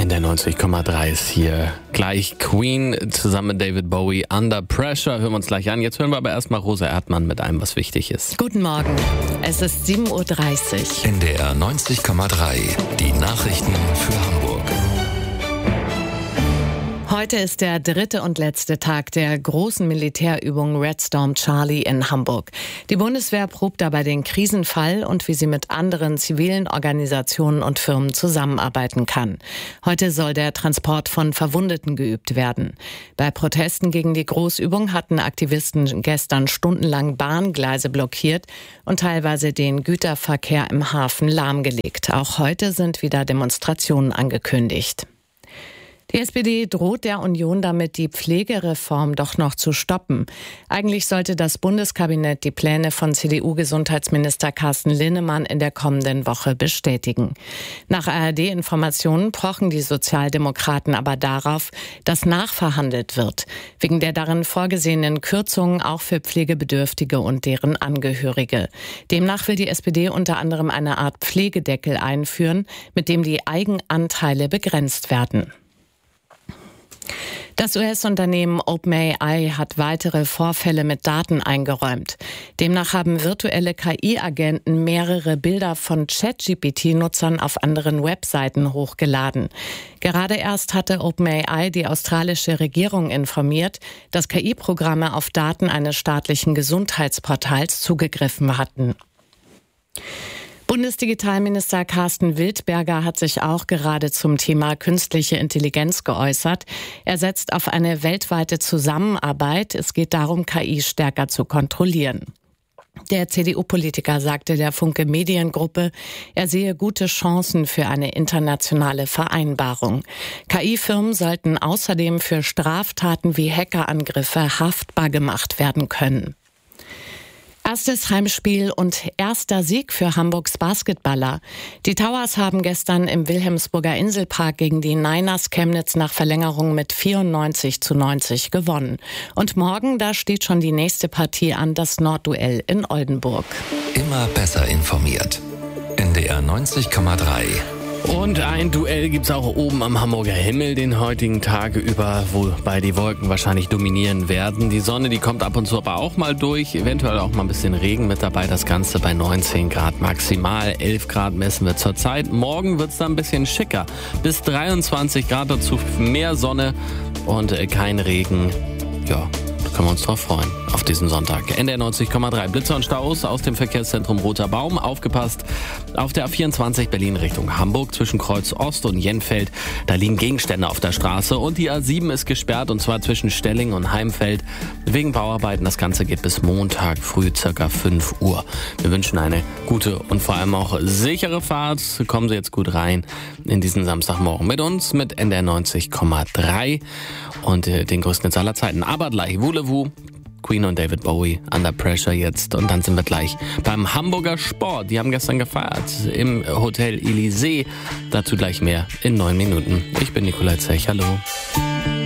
NDR 90,3 ist hier. Gleich Queen zusammen mit David Bowie, Under Pressure. Hören wir uns gleich an. Jetzt hören wir aber erstmal Rosa Erdmann mit einem, was wichtig ist. Guten Morgen. Es ist 7:30 Uhr. NDR 90,3. Die Nachrichten für Hamburg. Heute ist der dritte und letzte Tag der großen Militärübung Red Storm Charlie in Hamburg. Die Bundeswehr probt dabei den Krisenfall und wie sie mit anderen zivilen Organisationen und Firmen zusammenarbeiten kann. Heute soll der Transport von Verwundeten geübt werden. Bei Protesten gegen die Großübung hatten Aktivisten gestern stundenlang Bahngleise blockiert und teilweise den Güterverkehr im Hafen lahmgelegt. Auch heute sind wieder Demonstrationen angekündigt. Die SPD droht der Union damit, die Pflegereform doch noch zu stoppen. Eigentlich sollte das Bundeskabinett die Pläne von CDU-Gesundheitsminister Carsten Linnemann in der kommenden Woche bestätigen. Nach ARD-Informationen pochen die Sozialdemokraten aber darauf, dass nachverhandelt wird, wegen der darin vorgesehenen Kürzungen auch für Pflegebedürftige und deren Angehörige. Demnach will die SPD unter anderem eine Art Pflegedeckel einführen, mit dem die Eigenanteile begrenzt werden. Das US-Unternehmen OpenAI hat weitere Vorfälle mit Daten eingeräumt. Demnach haben virtuelle KI-Agenten mehrere Bilder von ChatGPT-Nutzern auf anderen Webseiten hochgeladen. Gerade erst hatte OpenAI die australische Regierung informiert, dass KI-Programme auf Daten eines staatlichen Gesundheitsportals zugegriffen hatten. Bundesdigitalminister Carsten Wildberger hat sich auch gerade zum Thema künstliche Intelligenz geäußert. Er setzt auf eine weltweite Zusammenarbeit. Es geht darum, KI stärker zu kontrollieren. Der CDU-Politiker sagte der Funke Mediengruppe, er sehe gute Chancen für eine internationale Vereinbarung. KI-Firmen sollten außerdem für Straftaten wie Hackerangriffe haftbar gemacht werden können. Erstes Heimspiel und erster Sieg für Hamburgs Basketballer. Die Towers haben gestern im Wilhelmsburger Inselpark gegen die Niners Chemnitz nach Verlängerung mit 94:90 gewonnen. Und morgen, da steht schon die nächste Partie an, das Nordduell in Oldenburg. Immer besser informiert. NDR 90,3. Und ein Duell gibt's auch oben am Hamburger Himmel den heutigen Tag über, wobei die Wolken wahrscheinlich dominieren werden. Die Sonne, die kommt ab und zu aber auch mal durch, eventuell auch mal ein bisschen Regen mit dabei. Das Ganze bei 19 Grad maximal, 11 Grad messen wir zurzeit. Morgen wird's dann ein bisschen schicker, bis 23 Grad, dazu mehr Sonne und kein Regen. Ja, da können wir uns drauf freuen, auf diesen Sonntag. NDR 90,3. Blitzer und Staus aus dem Verkehrszentrum Roter Baum. Aufgepasst, auf der A24 Berlin Richtung Hamburg zwischen Kreuz Ost und Jenfeld. Da liegen Gegenstände auf der Straße und die A7 ist gesperrt und zwar zwischen Stelling und Heimfeld wegen Bauarbeiten. Das Ganze geht bis Montag früh ca. 5 Uhr. Wir wünschen eine gute und vor allem auch sichere Fahrt. Kommen Sie jetzt gut rein in diesen Samstagmorgen mit uns, mit NDR 90,3 und den größten Hits aller Zeiten. Aber gleich Voulez-vous, Queen und David Bowie, Under Pressure jetzt. Und dann sind wir gleich beim Hamburger Sport. Die haben gestern gefeiert im Hotel Elysée. Dazu gleich mehr in 9 Minuten. Ich bin Nikolai Zech. Hallo.